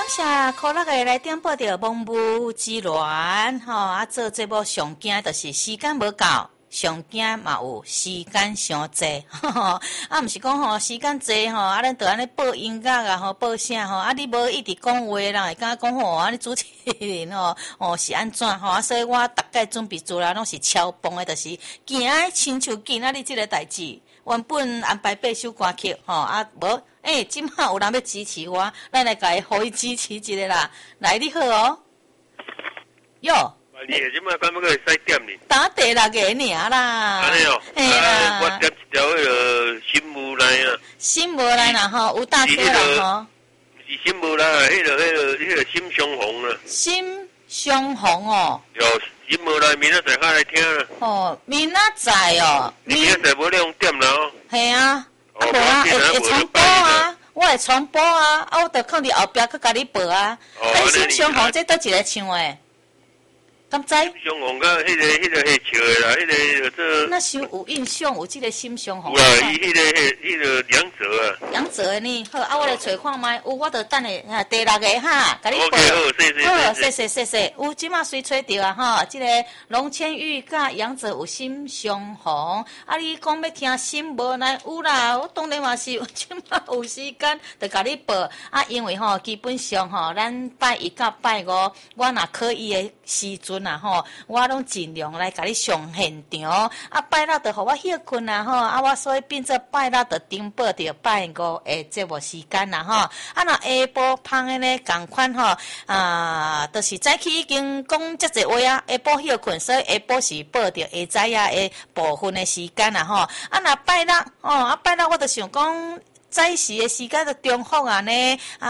谢可乐的来点播着蒙雾之恋做节目上惊就是时间无够，上惊嘛有时间伤济，毋是讲时间济咱就安尼报音乐报啥你无一直讲话人会感觉讲你主持人是安怎所以我大概准备做啦，拢是超崩的，就是惊亲像今仔日即个代志。原本安排8首歌曲无即马有人要支持我，咱来甲伊互伊支持一下啦。来，你好哦，哟。 你即马敢要个使点呢？ 打第6个尔啦。 安尼哦。 嘿啦。 我点一条迄个新无来啊。 新无来啦有大哥啦是新无来啊，迄个心相逢啊。 心相逢哦。 有新无来，明仔载下来听啦。 明仔载哦。 明仔载无你用点啦哦。 系啊。无啊，会重播啊，我会重播啊，我着放伫后壁去甲你报啊。心相逢这倒一个唱诶？敢知？ 心相逢甲迄个笑诶啦，迄个做。 那时有印象有即个心相逢。 有啊，迄个梁泽啊。 梁泽呢？好我来找看卖，有我着等下第6个甲你报。 好， 谢。有即马随找着啊即个龙千玉甲杨泽有心相逢。你讲要听心无来有啦，我当然嘛是即马有时间着甲你报因为基本上咱拜1到拜5，我若可以诶时阵我拢尽量来甲你上现场拜六着互我休困啦我所以变做拜六着顶报着拜5诶节目时间啦若下晡芳诶呢共款就是早起已经讲遮济话下晡休困，所以下晡是报着下早呀诶部分诶时间啦若拜六拜六我着想讲早时诶时间着中午呢